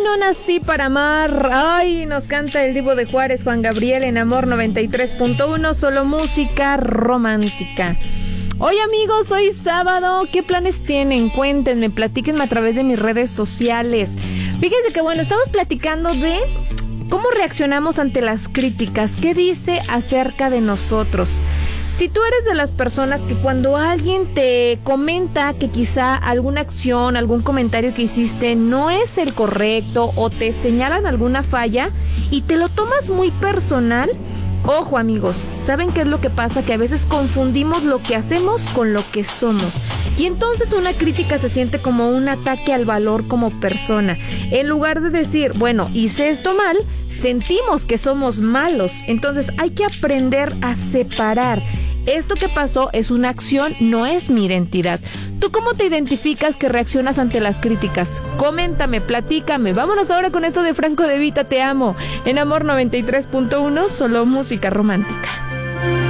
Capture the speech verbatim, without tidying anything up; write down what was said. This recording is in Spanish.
no nací para amar. Ay, nos canta el Divo de Juárez, Juan Gabriel, en Amor noventa y tres punto uno, solo música romántica. Hoy, amigos, hoy sábado, ¿qué planes tienen? Cuéntenme, platíquenme a través de mis redes sociales. Fíjense que, bueno, estamos platicando de cómo reaccionamos ante las críticas. ¿Qué dice acerca de nosotros? Si tú eres de las personas que cuando alguien te comenta que quizá alguna acción, algún comentario que hiciste no es el correcto o te señalan alguna falla y te lo tomas muy personal, ojo, amigos, ¿saben qué es lo que pasa? Que a veces confundimos lo que hacemos con lo que somos. Y entonces una crítica se siente como un ataque al valor como persona. En lugar de decir, bueno, hice esto mal, sentimos que somos malos. Entonces hay que aprender a separar. Esto que pasó es una acción, no es mi identidad. ¿Tú cómo te identificas que reaccionas ante las críticas? Coméntame, platícame. Vámonos ahora con esto de Franco De Vita, Te Amo. En Amor noventa y tres punto uno, solo música romántica.